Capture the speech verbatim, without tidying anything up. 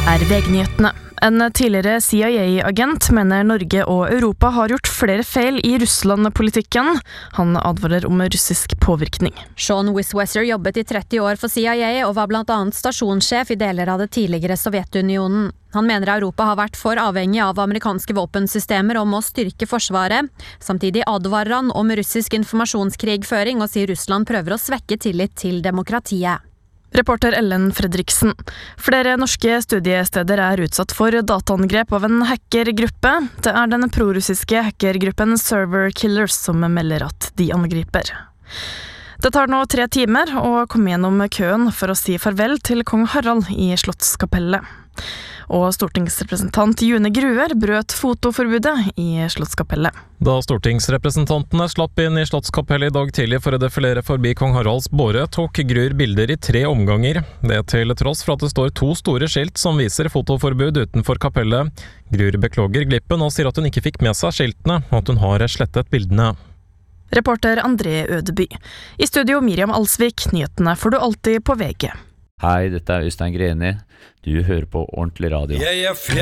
Er V G-nyhetene. En tidligere C I A-agent mener Norge og Europa har gjort flere feil i Russland-politikken. Han advarer om russisk påvirkning. Sean Wiswesser jobbet i tretti år for C I A og var blant annet stasjonssjef i deler av det tidligere Sovjetunionen. Han mener Europa har vært for avhengig av amerikanske våpensystemer og må styrke forsvaret. Samtidig advarer han om russisk informasjonskrigføring og sier Russland prøver å svekke tillit til demokratiet. Reporter Ellen Fredriksen. Flere norske studiesteder er utsatt for dataangrep av en hackergruppe. Det er den prorussiske hackergruppen Server Killers som melder at de angriper. Det tar nå tre timer å komme gjennom køen for å si farvel til kong Harald i Slottskapellet. Og stortingsrepresentant June Gruer brøt fotoforbudet i Slottskapellet. Da stortingsrepresentantene slapp inn i Slottskapellet i dag tidlig for å defilere forbi kong Haralds båre, tok Gruer bilder i tre omganger. Det til tross for at det står to store skilt som viser fotoforbud utenfor kapellet. Gruer beklager glippen og sier at hun ikke fikk med seg skiltene, og at hun har slettet bildene. Reporter André Ødeby. I studio Miriam Alsvik, nyhetene får du alltid på V G. Hei, dette er Øystein Greni. Du hører på Ordentlig Radio.